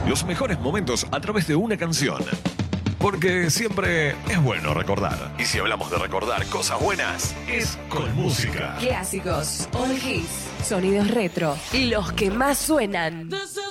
Los mejores momentos a través de una canción. Porque siempre es bueno recordar. Y si hablamos de recordar cosas buenas, es con música. Clásicos, all hits, sonidos retro y los que más suenan.